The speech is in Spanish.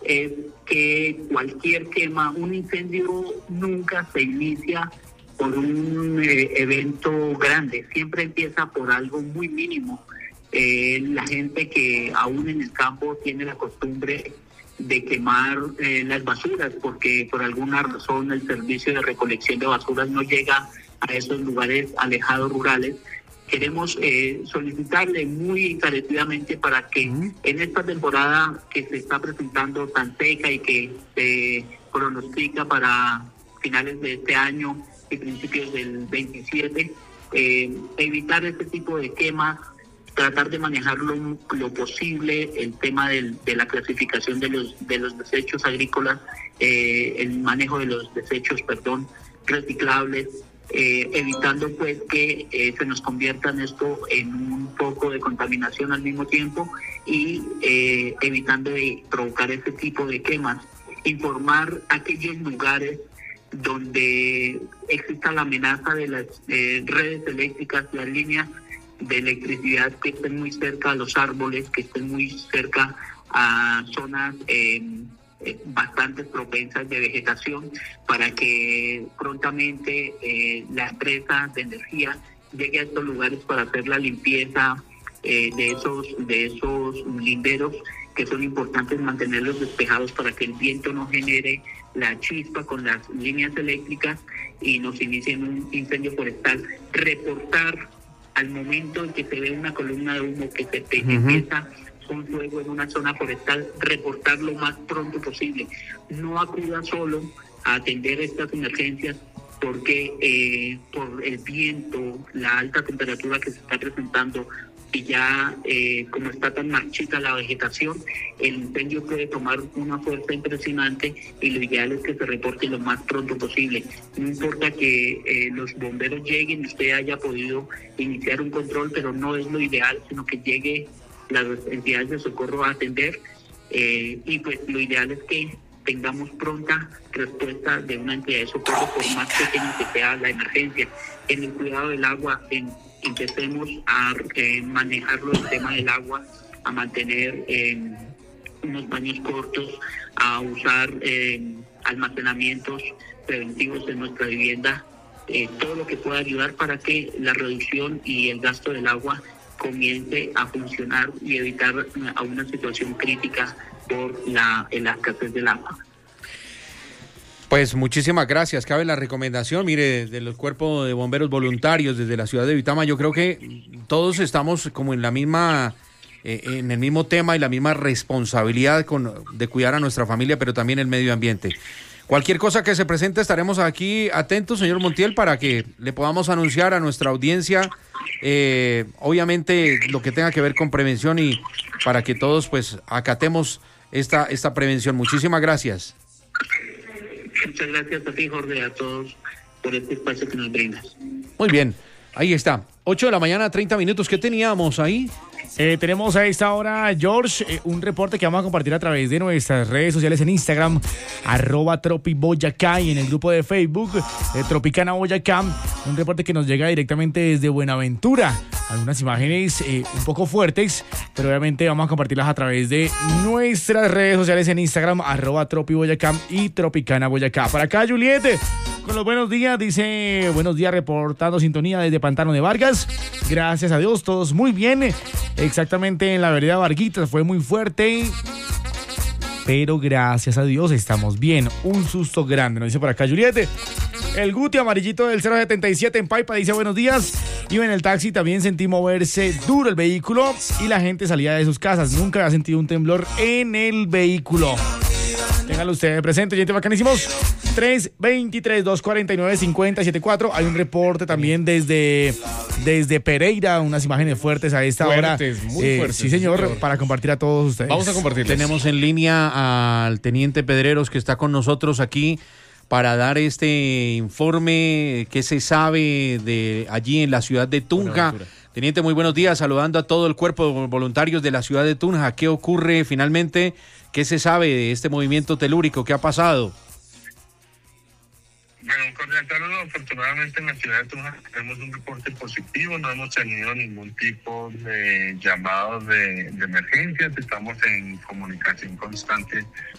es que cualquier quema, un incendio nunca se inicia por un evento grande, siempre empieza por algo muy mínimo. La gente que aún en el campo tiene la costumbre de quemar las basuras, porque por alguna razón el servicio de recolección de basuras no llega a esos lugares alejados rurales. Queremos solicitarle muy encarecidamente para que en esta temporada que se está presentando tan seca y que se pronostica para finales de este año y principios del 27, evitar este tipo de quemas, tratar de manejarlo lo posible, el tema de la clasificación de los desechos agrícolas, el manejo de los desechos, reciclables, evitando pues que se nos convierta en esto en un foco de contaminación al mismo tiempo y evitando de provocar ese tipo de quemas. Informar aquellos lugares donde exista la amenaza de las redes eléctricas, las líneas de electricidad que estén muy cerca a los árboles, que estén muy cerca a zonas bastante propensas de vegetación, para que prontamente la empresa de energía llegue a estos lugares para hacer la limpieza de esos linderos, que son importantes mantenerlos despejados para que el viento no genere la chispa con las líneas eléctricas y nos inicien un incendio forestal. Reportar al momento en que se ve una columna de humo que se empieza un fuego en una zona forestal, reportar lo más pronto posible. No acuda solo a atender estas emergencias, porque por el viento, la alta temperatura que se está presentando y ya como está tan marchita la vegetación, el incendio puede tomar una fuerza impresionante y lo ideal es que se reporte lo más pronto posible. No importa que los bomberos lleguen y usted haya podido iniciar un control, pero no es lo ideal, sino que llegue las entidades de socorro a atender y pues lo ideal es que tengamos pronta respuesta de una entidad de socorro, por más pequeña que sea la emergencia. En el cuidado del agua, empecemos a manejarlo, el tema del agua, a mantener unos baños cortos, a usar almacenamientos preventivos en nuestra vivienda, todo lo que pueda ayudar para que la reducción y el gasto del agua comience a funcionar y evitar a una situación crítica por la escasez del agua. Pues muchísimas gracias. Cabe la recomendación, mire, desde los cuerpos de bomberos voluntarios, desde la ciudad de Vitama, yo creo que todos estamos como en la misma, en el mismo tema y la misma responsabilidad de cuidar a nuestra familia, pero también el medio ambiente. Cualquier cosa que se presente estaremos aquí atentos, señor Montiel, para que le podamos anunciar a nuestra audiencia, obviamente lo que tenga que ver con prevención y para que todos pues acatemos esta prevención. Muchísimas gracias. Muchas gracias a ti, Jorge, a todos por este espacio que nos brindas. Muy bien, ahí está. 8 de la mañana, 30 minutos. ¿Qué teníamos ahí? Tenemos a esta hora, George, un reporte que vamos a compartir a través de nuestras redes sociales en Instagram, @tropiboyacá, y en el grupo de Facebook Tropicana Boyacá, un reporte que nos llega directamente desde Buenaventura. Algunas imágenes un poco fuertes, pero obviamente vamos a compartirlas a través de nuestras redes sociales en Instagram, @tropiboyacá y Tropicana Boyacá. Para acá, Juliette, con los buenos días, dice, buenos días, reportando sintonía desde Pantano de Vargas. Gracias a Dios, todos muy bien. Exactamente en la vereda Varguitas, fue muy fuerte, pero gracias a Dios estamos bien. Un susto grande, nos dice por acá Juliette. El Guti amarillito del 077 en Paipa dice buenos días. Iba en el taxi, también sentí moverse duro el vehículo y la gente salía de sus casas. Nunca había sentido un temblor en el vehículo. Téngalo ustedes presente, gente, bacanísimos. 323-249-5074. Hay un reporte también desde Pereira, unas imágenes fuertes a esta hora. Muy fuertes. Sí, señor, para compartir a todos ustedes. Vamos a compartirles. Tenemos en línea al teniente Pedreros, que está con nosotros aquí para dar este informe que se sabe de allí en la ciudad de Tunja. Teniente, muy buenos días, saludando a todo el cuerpo de voluntarios de la ciudad de Tunja. ¿Qué ocurre finalmente? ¿Qué se sabe de este movimiento telúrico? ¿Qué ha pasado? Bueno, un cordial saludo. Afortunadamente en la ciudad de Tunja tenemos un reporte positivo, no hemos tenido ningún tipo de llamados de emergencias, estamos en comunicación constante